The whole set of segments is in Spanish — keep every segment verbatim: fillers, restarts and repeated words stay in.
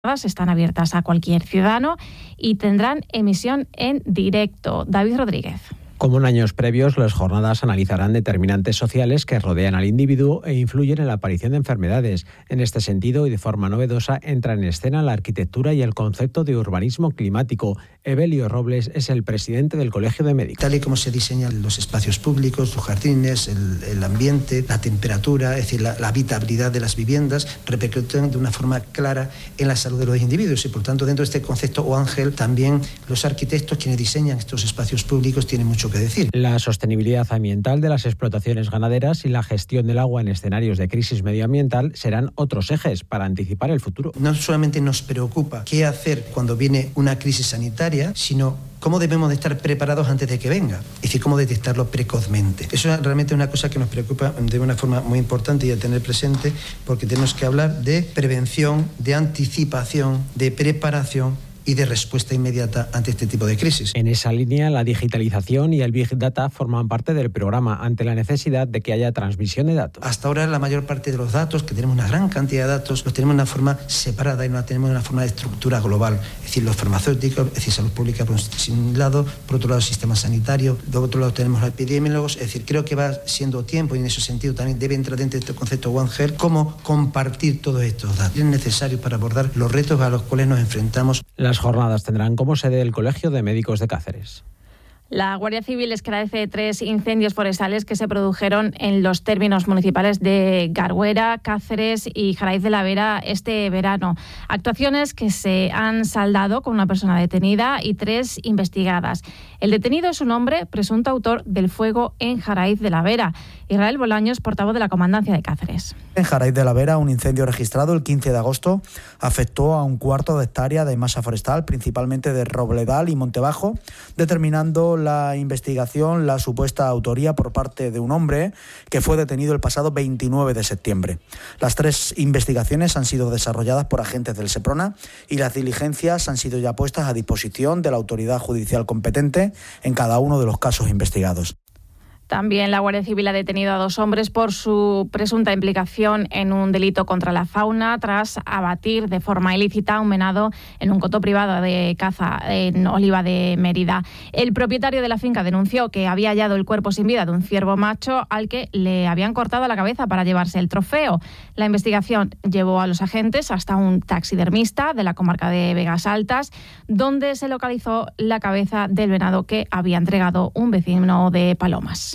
Están abiertas a cualquier ciudadano y tendrán emisión en directo. David Rodríguez. Como en años previos, las jornadas analizarán determinantes sociales que rodean al individuo e influyen en la aparición de enfermedades. En este sentido, y de forma novedosa, entra en escena la arquitectura y el concepto de urbanismo climático. Evelio Robles es el presidente del Colegio de Médicos. Tal y como se diseñan los espacios públicos, los jardines, el, el ambiente, la temperatura, es decir, la, la habitabilidad de las viviendas, repercuten de una forma clara en la salud de los individuos y, por tanto, dentro de este concepto o ángel, también los arquitectos, quienes diseñan estos espacios públicos, tienen mucho que decir. La sostenibilidad ambiental de las explotaciones ganaderas y la gestión del agua en escenarios de crisis medioambiental serán otros ejes para anticipar el futuro. No solamente nos preocupa qué hacer cuando viene una crisis sanitaria, sino cómo debemos de estar preparados antes de que venga, es decir, cómo detectarlo precozmente. Eso es realmente una cosa que nos preocupa de una forma muy importante y a tener presente, porque tenemos que hablar de prevención, de anticipación, de preparación y de respuesta inmediata ante este tipo de crisis. En esa línea, la digitalización y el Big Data forman parte del programa ante la necesidad de que haya transmisión de datos. Hasta ahora la mayor parte de los datos, que tenemos una gran cantidad de datos, los tenemos de una forma separada y no la tenemos de una forma de estructura global. Es decir, los farmacéuticos, es decir, salud pública por un lado, por otro lado el sistema sanitario, por otro lado tenemos los epidemiólogos. Es decir, creo que va siendo tiempo y en ese sentido también debe entrar dentro de este concepto One Health, cómo compartir todos estos datos. Es necesario para abordar los retos a los cuales nos enfrentamos. Las jornadas tendrán como sede el Colegio de Médicos de Cáceres. La Guardia Civil esclarece tres incendios forestales que se produjeron en los términos municipales de Garguera, Cáceres y Jaraiz de la Vera este verano. Actuaciones que se han saldado con una persona detenida y tres investigadas. El detenido es un hombre presunto autor del fuego en Jaraiz de la Vera. Israel Bolaños, portavoz de la Comandancia de Cáceres. En Jaraiz de la Vera, un incendio registrado el quince de agosto afectó a un cuarto de hectárea de masa forestal, principalmente de Robledal y Montebajo, determinando la investigación la supuesta autoría por parte de un hombre que fue detenido el pasado veintinueve de septiembre. Las tres investigaciones han sido desarrolladas por agentes del Seprona y las diligencias han sido ya puestas a disposición de la autoridad judicial competente en cada uno de los casos investigados. También la Guardia Civil ha detenido a dos hombres por su presunta implicación en un delito contra la fauna tras abatir de forma ilícita un venado en un coto privado de caza en Oliva de Mérida. El propietario de la finca denunció que había hallado el cuerpo sin vida de un ciervo macho al que le habían cortado la cabeza para llevarse el trofeo. La investigación llevó a los agentes hasta un taxidermista de la comarca de Vegas Altas, donde se localizó la cabeza del venado que había entregado un vecino de Palomas.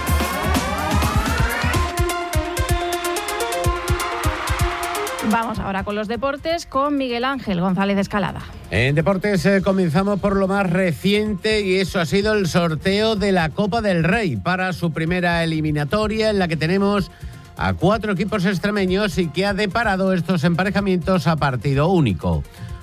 Vamos ahora con los deportes con Miguel Ángel González Escalada. En deportes eh, comenzamos por lo más reciente y eso ha sido el sorteo de la Copa del Rey para su primera eliminatoria en la que tenemos a cuatro equipos extremeños y que ha deparado estos emparejamientos a partido único.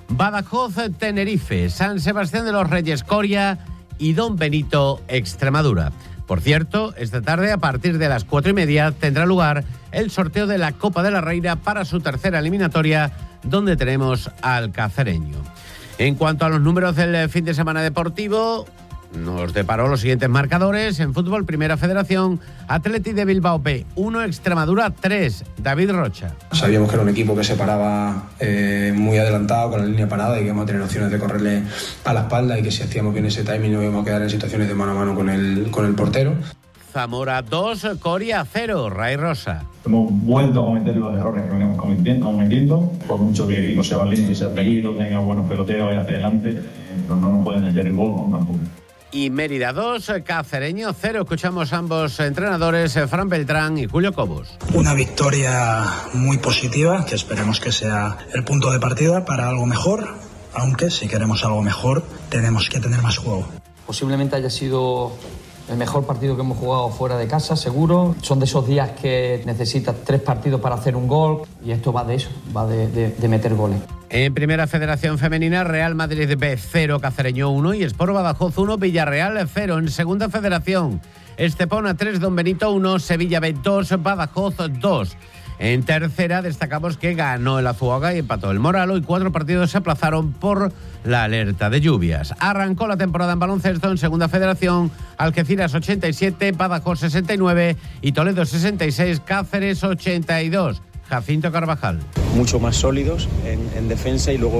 Badajoz-Tenerife, San Sebastián de los Reyes Coria y Don Benito Extremadura. Por cierto, esta tarde a partir de las cuatro y media tendrá lugar el sorteo de la Copa de la Reina para su tercera eliminatoria, donde tenemos al cacereño. En cuanto a los números del fin de semana deportivo, nos deparó los siguientes marcadores. En fútbol, Primera Federación, Athletic de Bilbao B, uno, Extremadura tres, David Rocha. Sabíamos que era un equipo que se paraba eh, muy adelantado con la línea parada y que íbamos a tener opciones de correrle a la espalda y que si hacíamos bien ese timing nos íbamos a quedar en situaciones de mano a mano con el, con el portero. Zamora dos, Coria cero, Ray Rosa. Hemos vuelto a cometer los errores que venimos cometiendo, cometiendo por mucho que el equipo sea valiente, sea peligro, tenga buenos peloteos y hacia adelante, eh, pero no nos pueden meter el gol con tampoco. Y Mérida dos, Cacereño cero. Escuchamos a ambos entrenadores, Fran Beltrán y Julio Cobos. Una victoria muy positiva, que esperemos que sea el punto de partida para algo mejor, aunque si queremos algo mejor tenemos que tener más juego. Posiblemente haya sido el mejor partido que hemos jugado fuera de casa, seguro. Son de esos días que necesitas tres partidos para hacer un gol y esto va de eso, va de, de, de meter goles. En Primera Federación Femenina, Real Madrid B cero, Cacereño uno y Sport Badajoz uno, Villarreal cero. En Segunda Federación, Estepona tres, Don Benito uno, Sevilla B dos, Badajoz dos. En tercera destacamos que ganó el Azuaga y empató el Moralo y cuatro partidos se aplazaron por la alerta de lluvias. Arrancó la temporada en baloncesto en Segunda Federación, Algeciras ochenta y siete, Badajoz sesenta y nueve y Toledo sesenta y seis, Cáceres ochenta y dos. Jacinto Carvajal. Mucho más sólidos en, en defensa y luego